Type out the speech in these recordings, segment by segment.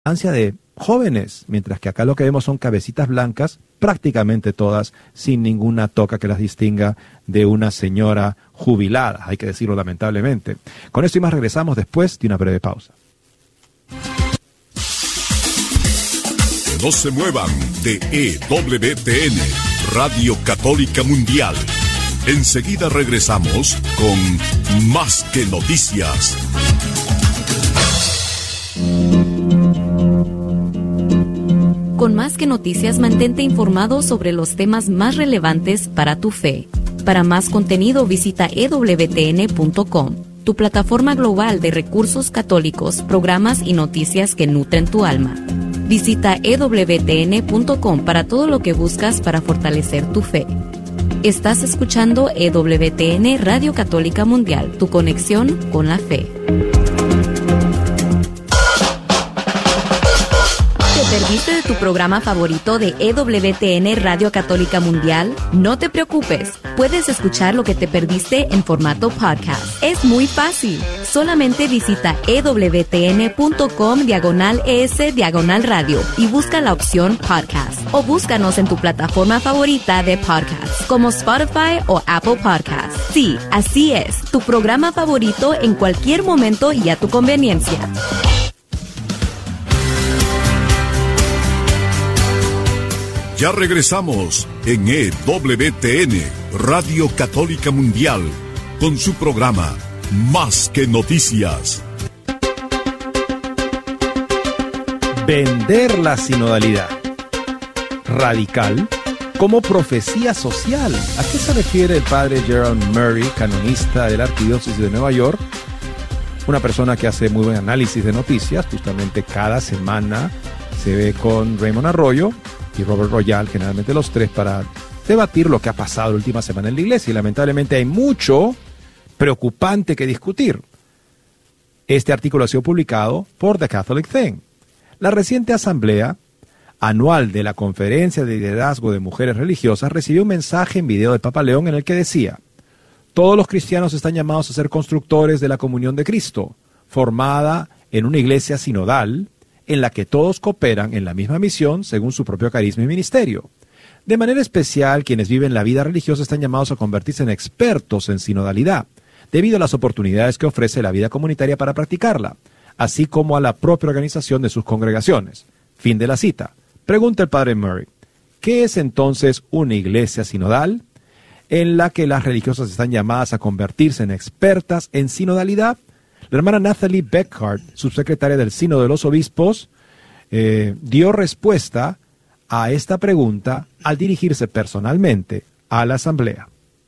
de jóvenes, mientras que acá lo que vemos son cabecitas blancas, prácticamente todas, sin ninguna toca que las distinga de una señora jubilada, hay que decirlo lamentablemente. Con esto y más regresamos después de una breve pausa. No se muevan de EWTN, Radio Católica Mundial. Enseguida regresamos con Más que Noticias. Con Más que Noticias, mantente informado sobre los temas más relevantes para tu fe. Para más contenido, visita ewtn.com, tu plataforma global de recursos católicos, programas y noticias que nutren tu alma. Visita ewtn.com para todo lo que buscas para fortalecer tu fe. Estás escuchando EWTN Radio Católica Mundial, tu conexión con la fe. ¿Te perdiste de tu programa favorito de EWTN Radio Católica Mundial? No te preocupes, puedes escuchar lo que te perdiste en formato podcast. Es muy fácil. Solamente visita ewtn.com/ES/radio y busca la opción podcast. O búscanos en tu plataforma favorita de podcast, como Spotify o Apple Podcasts. Sí, así es, tu programa favorito en cualquier momento y a tu conveniencia. Ya regresamos en EWTN, Radio Católica Mundial, con su programa Más que Noticias. Vender la sinodalidad radical como profecía social. ¿A qué se refiere el padre Gerald Murray, canonista de la Arquidiócesis de Nueva York? Una persona que hace muy buen análisis de noticias. Justamente cada semana se ve con Raymond Arroyo y Robert Royal, generalmente los tres, para debatir lo que ha pasado la última semana en la iglesia. Y lamentablemente hay mucho preocupante que discutir. Este artículo ha sido publicado por The Catholic Thing. La reciente asamblea anual de la Conferencia de Liderazgo de Mujeres Religiosas recibió un mensaje en video del Papa León en el que decía: todos los cristianos están llamados a ser constructores de la comunión de Cristo, formada en una iglesia sinodal, en la que todos cooperan en la misma misión según su propio carisma y ministerio. De manera especial, quienes viven la vida religiosa están llamados a convertirse en expertos en sinodalidad, debido a las oportunidades que ofrece la vida comunitaria para practicarla, así como a la propia organización de sus congregaciones. Fin de la cita. Pregunta el padre Murray: ¿qué es entonces una iglesia sinodal? En la que las religiosas están llamadas a convertirse en expertas en sinodalidad. La hermana Nathalie Beckhart, subsecretaria del Sínodo de los Obispos, dio respuesta a esta pregunta al dirigirse personalmente a la asamblea.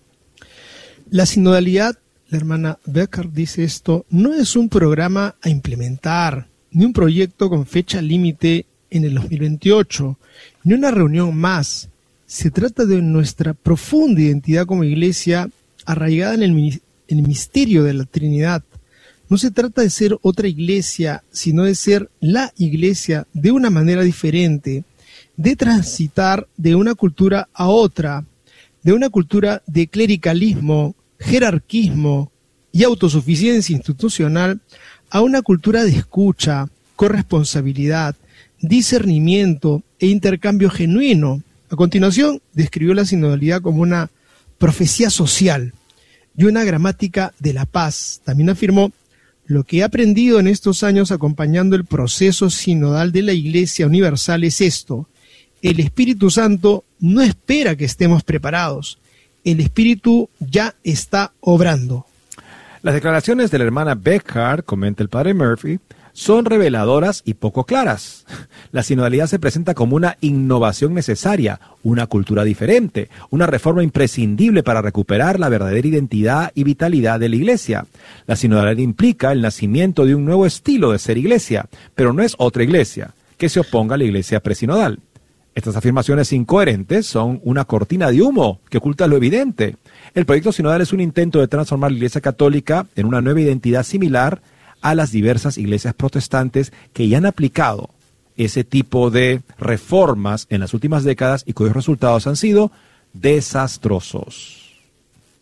La sinodalidad, la hermana Beckhart dice esto, no es un programa a implementar, ni un proyecto con fecha límite en el 2028, ni una reunión más. Se trata de nuestra profunda identidad como iglesia arraigada en el misterio de la Trinidad. No se trata de ser otra iglesia, sino de ser la iglesia de una manera diferente, de transitar de una cultura a otra, de una cultura de clericalismo, jerarquismo y autosuficiencia institucional a una cultura de escucha, corresponsabilidad, discernimiento e intercambio genuino. A continuación, describió la sinodalidad como una profecía social y una gramática de la paz. También afirmó: lo que he aprendido en estos años acompañando el proceso sinodal de la Iglesia Universal es esto: el Espíritu Santo no espera que estemos preparados, el Espíritu ya está obrando. Las declaraciones de la hermana Beckhart, comenta el padre Murphy, son reveladoras y poco claras. La sinodalidad se presenta como una innovación necesaria, una cultura diferente, una reforma imprescindible para recuperar la verdadera identidad y vitalidad de la iglesia. La sinodalidad implica el nacimiento de un nuevo estilo de ser iglesia, pero no es otra iglesia que se oponga a la iglesia presinodal. Estas afirmaciones incoherentes son una cortina de humo que oculta lo evidente. El proyecto sinodal es un intento de transformar la iglesia católica en una nueva identidad similar a las diversas iglesias protestantes que ya han aplicado ese tipo de reformas en las últimas décadas y cuyos resultados han sido desastrosos.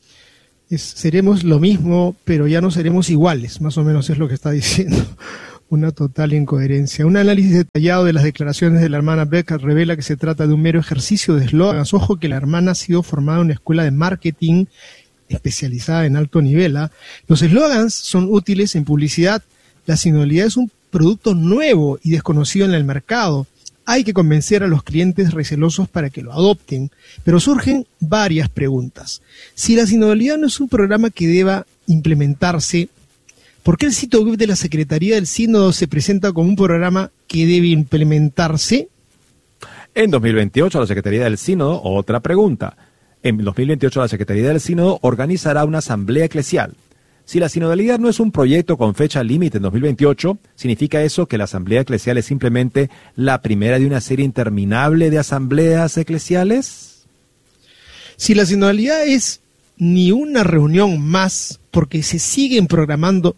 Seremos lo mismo, pero ya no seremos iguales, más o menos es lo que está diciendo. Una total incoherencia. Un análisis detallado de las declaraciones de la hermana Becker revela que se trata de un mero ejercicio de eslogans. Ojo que la hermana ha sido formada en una escuela de marketing especializada en alto nivel. Los eslogans son útiles en publicidad. La sinodalidad es un producto nuevo y desconocido en el mercado. Hay que convencer a los clientes recelosos para que lo adopten. Pero surgen varias preguntas. Si la sinodalidad no es un programa que deba implementarse, ¿por qué el sitio web de la Secretaría del Sínodo se presenta como un programa que debe implementarse? En 2028, la Secretaría del Sínodo, otra pregunta. En 2028, la Secretaría del Sínodo organizará una asamblea eclesial. Si la sinodalidad no es un proyecto con fecha límite en 2028, ¿significa eso que la asamblea eclesial es simplemente la primera de una serie interminable de asambleas eclesiales? Si la sinodalidad es ni una reunión más, ¿por qué se siguen programando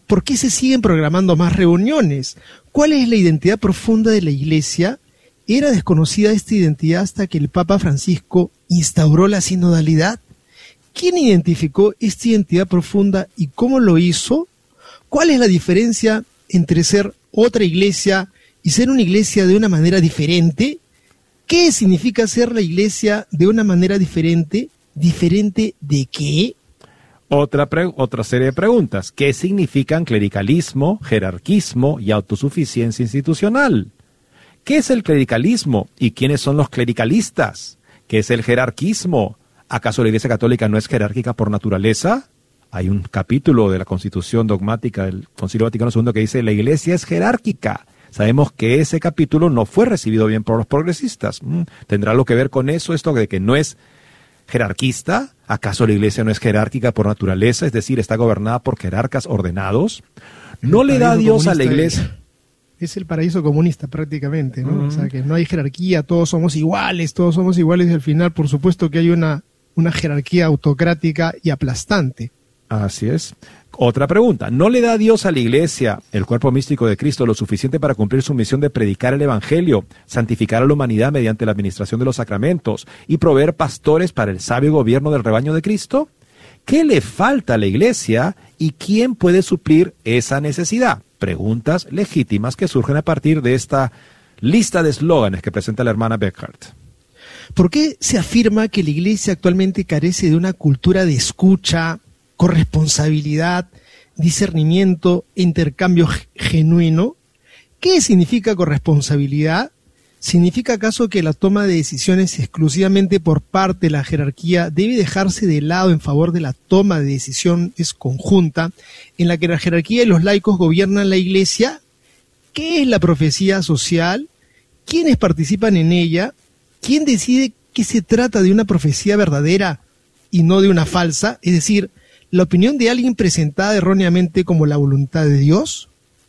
más reuniones? ¿Cuál es la identidad profunda de la Iglesia? ¿Era desconocida esta identidad hasta que el Papa Francisco instauró la sinodalidad? ¿Quién identificó esta identidad profunda y cómo lo hizo? ¿Cuál es la diferencia entre ser otra iglesia y ser una iglesia de una manera diferente? ¿Qué significa ser la iglesia de una manera diferente? ¿Diferente de qué? Otra serie de preguntas. ¿Qué significan clericalismo, jerarquismo y autosuficiencia institucional? ¿Qué es el clericalismo y quiénes son los clericalistas? ¿Qué es el jerarquismo? ¿Acaso la Iglesia Católica no es jerárquica por naturaleza? Hay un capítulo de la Constitución dogmática del Concilio Vaticano II que dice la Iglesia es jerárquica. Sabemos que ese capítulo no fue recibido bien por los progresistas. ¿Tendrá algo que ver con eso, esto de que no es jerarquista? ¿Acaso la Iglesia no es jerárquica por naturaleza? Es decir, está gobernada por jerarcas ordenados. ¿No le da Dios a la Iglesia? Es el paraíso comunista prácticamente, ¿no? O sea, que no hay jerarquía, todos somos iguales y al final, por supuesto que hay una jerarquía autocrática y aplastante. Así es. Otra pregunta. ¿No le da Dios a la Iglesia, el cuerpo místico de Cristo, lo suficiente para cumplir su misión de predicar el Evangelio, santificar a la humanidad mediante la administración de los sacramentos y proveer pastores para el sabio gobierno del rebaño de Cristo? ¿Qué le falta a la Iglesia y quién puede suplir esa necesidad? Preguntas legítimas que surgen a partir de esta lista de eslóganes que presenta la hermana Beckhart. ¿Por qué se afirma que la Iglesia actualmente carece de una cultura de escucha, corresponsabilidad, discernimiento e intercambio genuino? ¿Qué significa corresponsabilidad? ¿Significa acaso que la toma de decisiones exclusivamente por parte de la jerarquía debe dejarse de lado en favor de la toma de decisiones conjunta en la que la jerarquía y los laicos gobiernan la Iglesia? ¿Qué es la profecía social? ¿Quiénes participan en ella? ¿Quién decide que se trata de una profecía verdadera y no de una falsa? Es decir, ¿la opinión de alguien presentada erróneamente como la voluntad de Dios?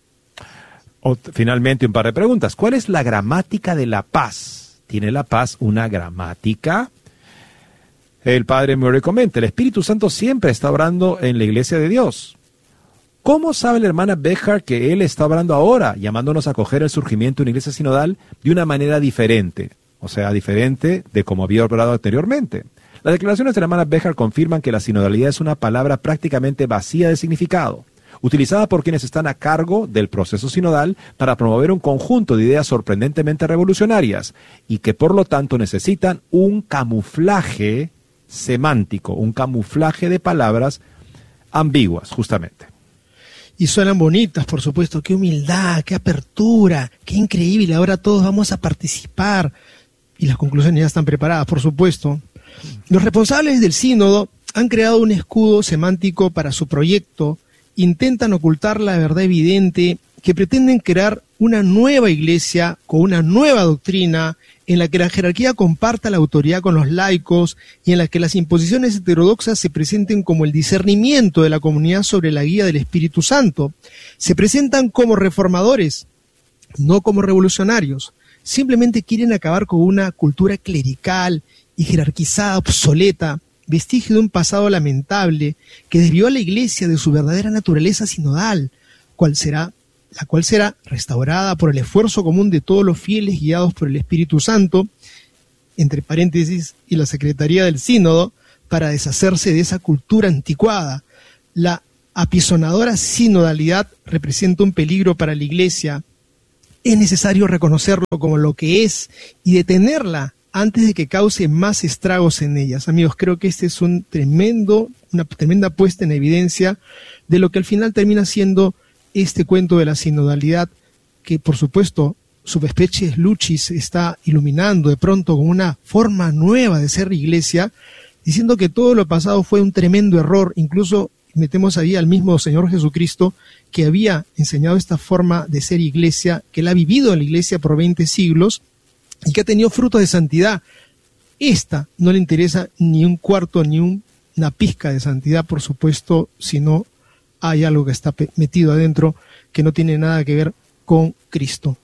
Finalmente, un par de preguntas. ¿Cuál es la gramática de la paz? ¿Tiene la paz una gramática? El padre Murray comenta, el Espíritu Santo siempre está obrando en la Iglesia de Dios. ¿Cómo sabe la hermana Beckhart que Él está obrando ahora, llamándonos a acoger el surgimiento de una iglesia sinodal de una manera diferente? O sea, diferente de como había obrado anteriormente. Las declaraciones de la hermana Beckhart confirman que la sinodalidad es una palabra prácticamente vacía de significado, utilizada por quienes están a cargo del proceso sinodal para promover un conjunto de ideas sorprendentemente revolucionarias y que por lo tanto necesitan un camuflaje semántico, un camuflaje de palabras ambiguas, justamente. Y suenan bonitas, por supuesto, qué humildad, qué apertura, qué increíble, ahora todos vamos a participar. Y las conclusiones ya están preparadas, por supuesto. Los responsables del sínodo han creado un escudo semántico para su proyecto, intentan ocultar la verdad evidente, que pretenden crear una nueva iglesia con una nueva doctrina en la que la jerarquía comparta la autoridad con los laicos y en la que las imposiciones heterodoxas se presenten como el discernimiento de la comunidad sobre la guía del Espíritu Santo. Se presentan como reformadores, no como revolucionarios. Simplemente quieren acabar con una cultura clerical y jerarquizada obsoleta, vestigio de un pasado lamentable que desvió a la Iglesia de su verdadera naturaleza sinodal, la cual será restaurada por el esfuerzo común de todos los fieles guiados por el Espíritu Santo, entre paréntesis, y la Secretaría del Sínodo, para deshacerse de esa cultura anticuada. La apisonadora sinodalidad representa un peligro para la Iglesia, es necesario reconocerlo como lo que es y detenerla antes de que cause más estragos en ellas. Amigos, creo que este es una tremenda puesta en evidencia de lo que al final termina siendo este cuento de la sinodalidad, que por supuesto Subespecies Lucis está iluminando de pronto con una forma nueva de ser iglesia, diciendo que todo lo pasado fue un tremendo error. Incluso metemos ahí al mismo Señor Jesucristo, que había enseñado esta forma de ser iglesia, que él ha vivido en la iglesia por 20 siglos y que ha tenido frutos de santidad. Esta no le interesa ni un cuarto ni una pizca de santidad, por supuesto, si no hay algo que está metido adentro que no tiene nada que ver con Cristo.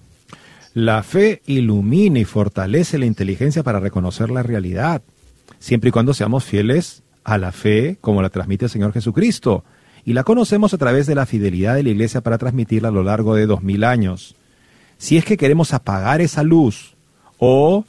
La fe ilumina y fortalece la inteligencia para reconocer la realidad, siempre y cuando seamos fieles a la fe como la transmite el Señor Jesucristo. Y la conocemos a través de la fidelidad de la Iglesia para transmitirla a lo largo de 2000 años. Si es que queremos apagar esa luz o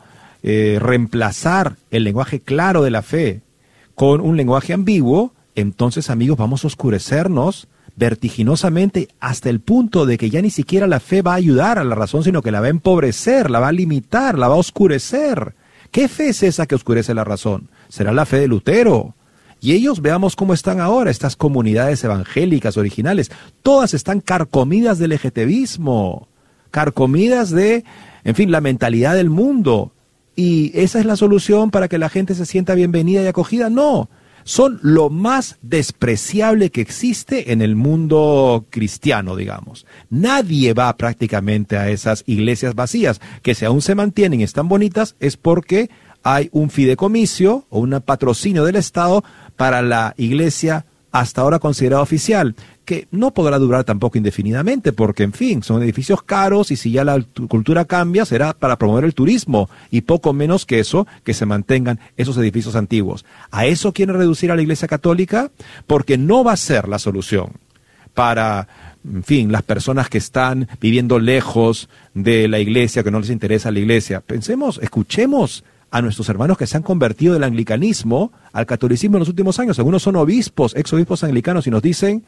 reemplazar el lenguaje claro de la fe con un lenguaje ambiguo, entonces, amigos, vamos a oscurecernos vertiginosamente hasta el punto de que ya ni siquiera la fe va a ayudar a la razón, sino que la va a empobrecer, la va a limitar, la va a oscurecer. ¿Qué fe es esa que oscurece la razón? Será la fe de Lutero. Y ellos, veamos cómo están ahora, estas comunidades evangélicas originales, todas están carcomidas del ejetivismo, carcomidas de, en fin, la mentalidad del mundo. ¿Y esa es la solución para que la gente se sienta bienvenida y acogida? No. Son lo más despreciable que existe en el mundo cristiano, digamos. Nadie va prácticamente a esas iglesias vacías, que si aún se mantienen y están bonitas, es porque hay un fideicomiso o un patrocinio del Estado para la iglesia hasta ahora considerada oficial, que no podrá durar tampoco indefinidamente, porque, en fin, son edificios caros y si ya la cultura cambia, será para promover el turismo y poco menos que eso, que se mantengan esos edificios antiguos. ¿A eso quieren reducir a la Iglesia Católica? Porque no va a ser la solución para, en fin, las personas que están viviendo lejos de la iglesia, que no les interesa la iglesia. Pensemos, escuchemos a nuestros hermanos que se han convertido del anglicanismo al catolicismo en los últimos años. Algunos son obispos, exobispos anglicanos, y nos dicen: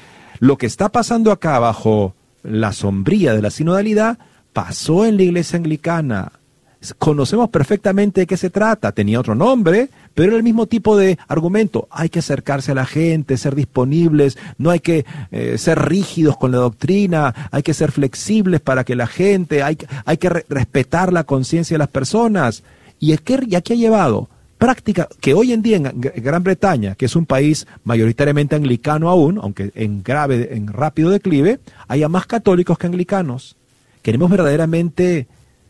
lo que está pasando acá bajo la sombría de la sinodalidad pasó en la iglesia anglicana. Conocemos perfectamente de qué se trata. Tenía otro nombre, pero era el mismo tipo de argumento. Hay que acercarse a la gente, ser disponibles, no hay que ser rígidos con la doctrina, hay que ser flexibles para que la gente, hay que respetar la conciencia de las personas. ¿Y a qué ha llevado? Práctica que hoy en día en Gran Bretaña, que es un país mayoritariamente anglicano aún, aunque en rápido declive, haya más católicos que anglicanos. ¿Queremos verdaderamente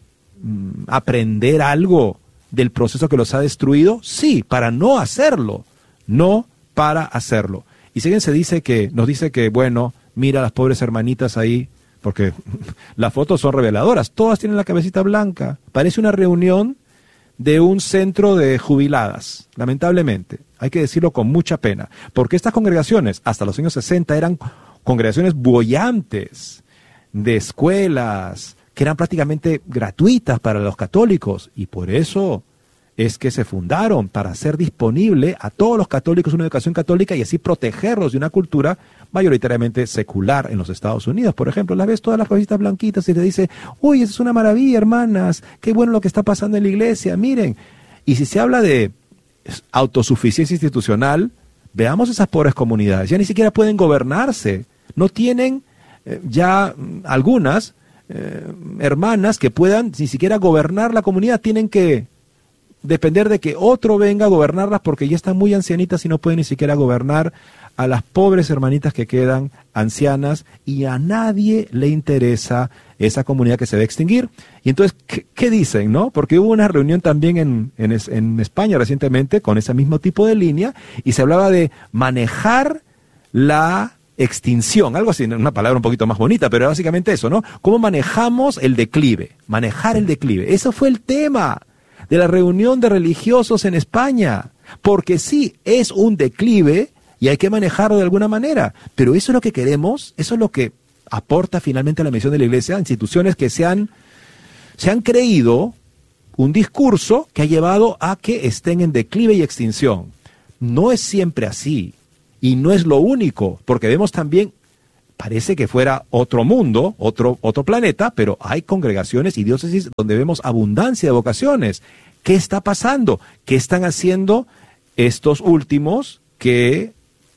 aprender algo del proceso que los ha destruido? Sí, para no hacerlo, no para hacerlo. Y si alguien nos dice que, bueno, mira a las pobres hermanitas ahí, porque las fotos son reveladoras, todas tienen la cabecita blanca, parece una reunión de un centro de jubiladas, lamentablemente, hay que decirlo con mucha pena, porque estas congregaciones, hasta los años 60, eran congregaciones boyantes, de escuelas, que eran prácticamente gratuitas para los católicos, y por eso es que se fundaron, para hacer disponible a todos los católicos una educación católica y así protegerlos de una cultura mayoritariamente secular en los Estados Unidos. Por ejemplo, las ves todas las cositas blanquitas y te dice: uy, eso es una maravilla, hermanas, qué bueno lo que está pasando en la iglesia, miren. Y si se habla de autosuficiencia institucional, veamos esas pobres comunidades, ya ni siquiera pueden gobernarse, no tienen ya algunas hermanas que puedan ni siquiera gobernar la comunidad, tienen que depender de que otro venga a gobernarlas porque ya están muy ancianitas y no pueden ni siquiera gobernar a las pobres hermanitas que quedan ancianas, y a nadie le interesa esa comunidad que se va a extinguir. Y entonces, ¿qué dicen, no? Porque hubo una reunión también en España recientemente con ese mismo tipo de línea y se hablaba de manejar la extinción, algo así, una palabra un poquito más bonita, pero básicamente eso, ¿no? ¿Cómo manejamos el declive? Manejar el declive. Eso fue el tema de la reunión de religiosos en España, porque sí, es un declive y hay que manejarlo de alguna manera, pero eso es lo que queremos, eso es lo que aporta finalmente a la misión de la Iglesia, instituciones que se han creído un discurso que ha llevado a que estén en declive y extinción. No es siempre así, Y no es lo único, porque vemos también, parece que fuera otro mundo, otro planeta, pero hay congregaciones y diócesis donde vemos abundancia de vocaciones. ¿Qué está pasando? ¿Qué están haciendo estos últimos que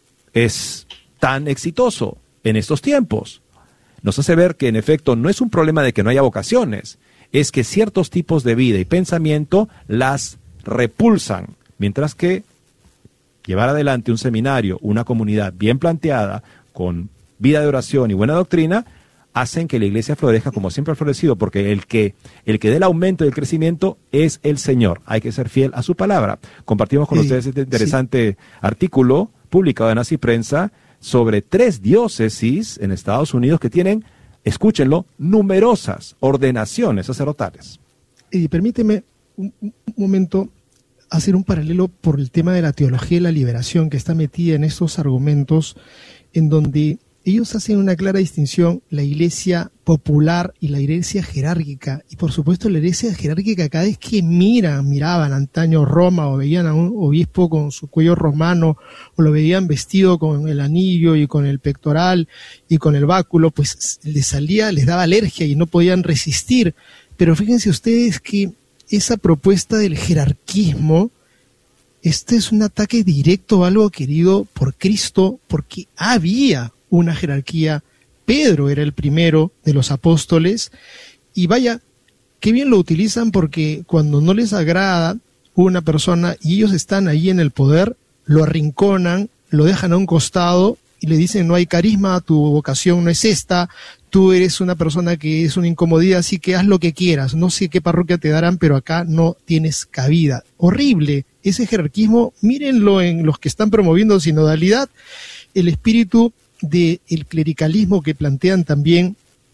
es tan exitoso en estos tiempos? Nos hace ver que en efecto no es un problema de que no haya vocaciones, es que ciertos tipos de vida y pensamiento las repulsan, mientras que llevar adelante un seminario, una comunidad bien planteada, con vida de oración y buena doctrina, hacen que la iglesia florezca como siempre ha florecido, porque el que dé el aumento y el crecimiento es el Señor. Hay que ser fiel a su palabra. Compartimos con ustedes este interesante artículo publicado en Así Prensa sobre 3 diócesis en Estados Unidos que tienen, escúchenlo, numerosas ordenaciones sacerdotales. Y permíteme un momento hacer un paralelo por el tema de la teología de la liberación que está metida en estos argumentos, en donde ellos hacen una clara distinción, la iglesia popular y la iglesia jerárquica. Y por supuesto la iglesia jerárquica, cada vez que miraban antaño Roma o veían a un obispo con su cuello romano o lo veían vestido con el anillo y con el pectoral y con el báculo, pues les daba alergia y no podían resistir. Pero fíjense ustedes que esa propuesta del jerarquismo, este es un ataque directo a algo querido por Cristo, porque había una jerarquía. Pedro era el primero de los apóstoles, y vaya, qué bien lo utilizan, porque cuando no les agrada una persona y ellos están ahí en el poder, lo arrinconan, lo dejan a un costado y le dicen: no hay carisma, tu vocación no es esta, tú eres una persona que es una incomodidad, así que haz lo que quieras, no sé qué parroquia te darán, pero acá no tienes cabida. Horrible ese jerarquismo. Mírenlo en los que están promoviendo sinodalidad, el espíritu del clericalismo que plantean también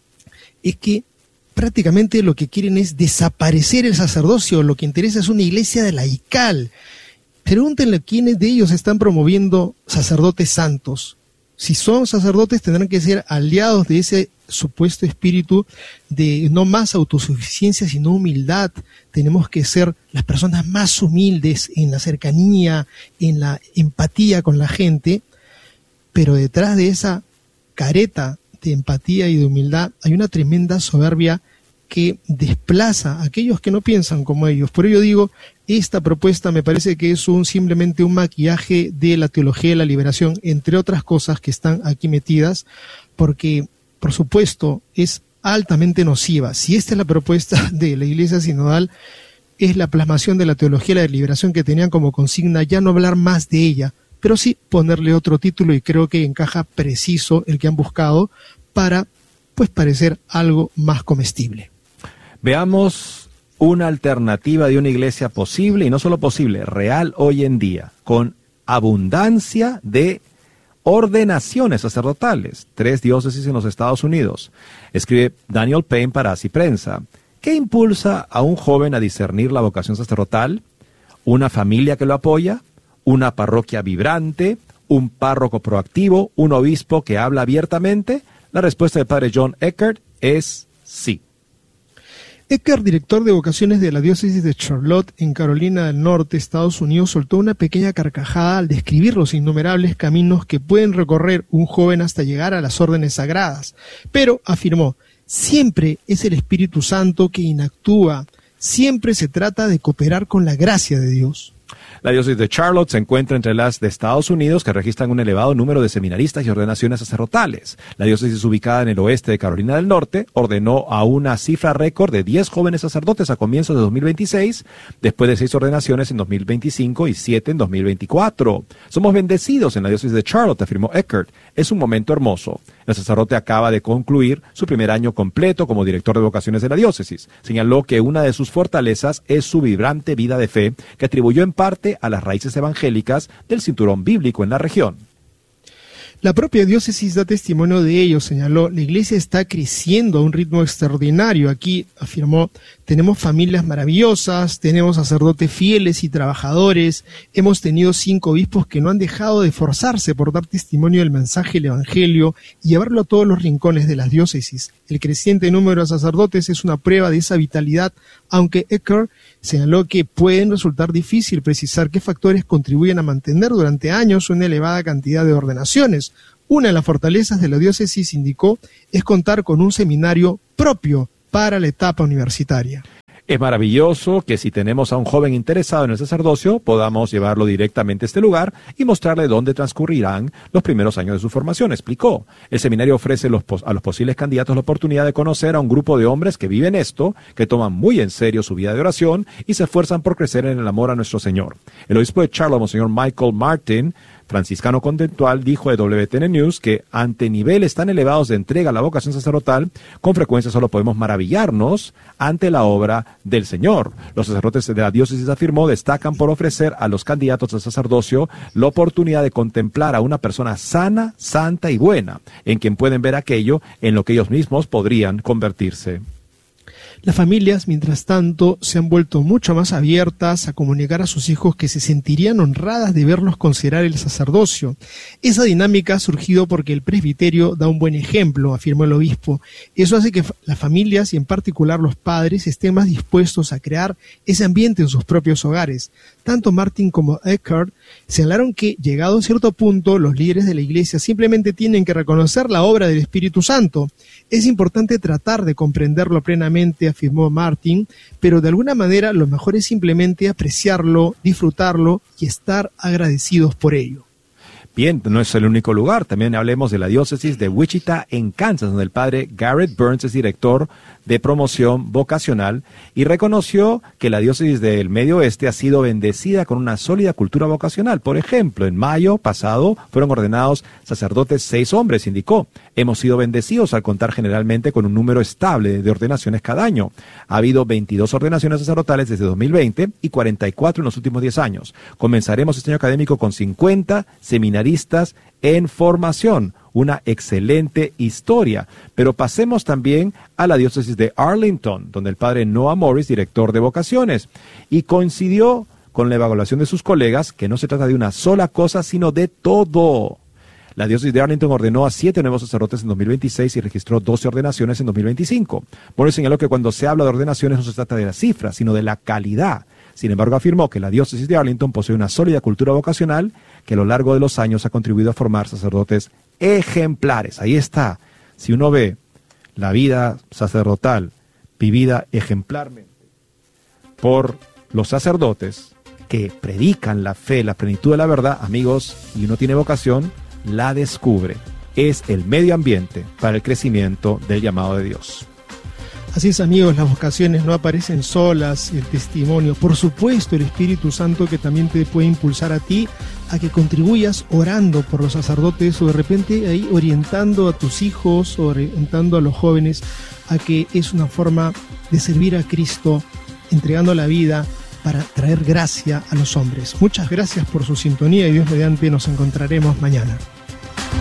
es que prácticamente lo que quieren es desaparecer el sacerdocio. Lo que interesa es una iglesia laical. Pregúntenle quiénes de ellos están promoviendo sacerdotes santos. Si son sacerdotes, tendrán que ser aliados de ese supuesto espíritu de no más autosuficiencia, sino humildad. Tenemos que ser las personas más humildes en la cercanía, en la empatía con la gente. Pero detrás de esa careta de empatía y de humildad hay una tremenda soberbia que desplaza a aquellos que no piensan como ellos. Por ello digo, esta propuesta me parece que es simplemente un maquillaje de la teología de la liberación, entre otras cosas que están aquí metidas, porque, por supuesto, es altamente nociva. Si esta es la propuesta de la Iglesia Sinodal, es la plasmación de la teología de la liberación que tenían como consigna ya no hablar más de ella, pero sí ponerle otro título, y creo que encaja preciso el que han buscado para, pues, parecer algo más comestible. Veamos una alternativa de una iglesia posible, y no solo posible, real hoy en día, con abundancia de ordenaciones sacerdotales. 3 diócesis en los Estados Unidos. Escribe Daniel Payne para Así Prensa. ¿Qué impulsa a un joven a discernir la vocación sacerdotal? ¿Una familia que lo apoya? ¿Una parroquia vibrante? ¿Un párroco proactivo? ¿Un obispo que habla abiertamente? La respuesta del padre John Eckert es sí. Eckert, director de vocaciones de la diócesis de Charlotte, en Carolina del Norte, Estados Unidos, soltó una pequeña carcajada al describir los innumerables caminos que pueden recorrer un joven hasta llegar a las órdenes sagradas. Pero, afirmó, siempre es el Espíritu Santo quien actúa, siempre se trata de cooperar con la gracia de Dios. La diócesis de Charlotte se encuentra entre las de Estados Unidos que registran un elevado número de seminaristas y ordenaciones sacerdotales. La diócesis, ubicada en el oeste de Carolina del Norte, ordenó a una cifra récord de 10 jóvenes sacerdotes a comienzos de 2026, después de 6 ordenaciones en 2025 y 7 en 2024. Somos bendecidos en la diócesis de Charlotte, afirmó Eckert. Es un momento hermoso. El sacerdote acaba de concluir su primer año completo como director de vocaciones de la diócesis. Señaló que una de sus fortalezas es su vibrante vida de fe, que atribuyó en parte a las raíces evangélicas del cinturón bíblico en la región. La propia diócesis da testimonio de ello, señaló. La iglesia está creciendo a un ritmo extraordinario. Aquí, afirmó, tenemos familias maravillosas, tenemos sacerdotes fieles y trabajadores, hemos tenido 5 obispos que no han dejado de esforzarse por dar testimonio del mensaje del evangelio y llevarlo a todos los rincones de las diócesis. El creciente número de sacerdotes es una prueba de esa vitalidad, aunque Eckert Señaló que pueden resultar difícil precisar qué factores contribuyen a mantener durante años una elevada cantidad de ordenaciones. Una de las fortalezas de la diócesis, indicó, es contar con un seminario propio para la etapa universitaria. Es maravilloso que si tenemos a un joven interesado en el sacerdocio, podamos llevarlo directamente a este lugar y mostrarle dónde transcurrirán los primeros años de su formación, explicó. El seminario ofrece a los posibles candidatos la oportunidad de conocer a un grupo de hombres que viven esto, que toman muy en serio su vida de oración y se esfuerzan por crecer en el amor a nuestro Señor. El obispo de Charlotte, Monseñor Michael Martin, franciscano conventual, dijo de WTN News que ante niveles tan elevados de entrega a la vocación sacerdotal, con frecuencia solo podemos maravillarnos ante la obra del Señor. Los sacerdotes de la diócesis, afirmó, destacan por ofrecer a los candidatos al sacerdocio la oportunidad de contemplar a una persona sana, santa y buena, en quien pueden ver aquello en lo que ellos mismos podrían convertirse. Las familias, mientras tanto, se han vuelto mucho más abiertas a comunicar a sus hijos que se sentirían honradas de verlos considerar el sacerdocio. Esa dinámica ha surgido porque el presbiterio da un buen ejemplo, afirmó el obispo. Eso hace que las familias, y en particular los padres, estén más dispuestos a crear ese ambiente en sus propios hogares. Tanto Martin como Eckhart señalaron que, llegado a cierto punto, los líderes de la Iglesia simplemente tienen que reconocer la obra del Espíritu Santo. Es importante tratar de comprenderlo plenamente, afirmó Martin, pero de alguna manera lo mejor es simplemente apreciarlo, disfrutarlo y estar agradecidos por ello. Bien, no es el único lugar. También hablemos de la diócesis de Wichita, en Kansas, donde el padre Garrett Burns es director de promoción vocacional y reconoció que la diócesis del Medio Oeste ha sido bendecida con una sólida cultura vocacional. Por ejemplo, en mayo pasado fueron ordenados sacerdotes 6 hombres, indicó. Hemos sido bendecidos al contar generalmente con un número estable de ordenaciones cada año. Ha habido 22 ordenaciones sacerdotales desde 2020 y 44 en los últimos 10 años. Comenzaremos este año académico con 50 seminaristas en formación. Una excelente historia. Pero pasemos también a la diócesis de Arlington, donde el padre Noah Morris, director de vocaciones, y coincidió con la evaluación de sus colegas que no se trata de una sola cosa, sino de todo. La diócesis de Arlington ordenó a 7 nuevos sacerdotes en 2026 y registró 12 ordenaciones en 2025. Morris señaló que cuando se habla de ordenaciones no se trata de la cifra, sino de la calidad. Sin embargo, afirmó que la diócesis de Arlington posee una sólida cultura vocacional que a lo largo de los años ha contribuido a formar sacerdotes ejemplares. Ahí está. Si uno ve la vida sacerdotal vivida ejemplarmente por los sacerdotes que predican la fe, la plenitud de la verdad, amigos, y uno tiene vocación, la descubre. Es el medio ambiente para el crecimiento del llamado de Dios. Así es, amigos, las vocaciones no aparecen solas, el testimonio, por supuesto el Espíritu Santo, que también te puede impulsar a ti a que contribuyas orando por los sacerdotes, o de repente ahí orientando a tus hijos, orientando a los jóvenes, a que es una forma de servir a Cristo, entregando la vida para traer gracia a los hombres. Muchas gracias por su sintonía y Dios mediante nos encontraremos mañana.